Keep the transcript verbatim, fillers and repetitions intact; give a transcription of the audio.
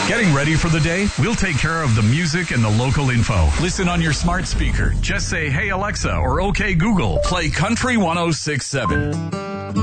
Getting ready for the day? We'll take care of the music and the local info. Listen on your smart speaker. Just say, hey Alexa or okay Google, play Country one oh six point seven.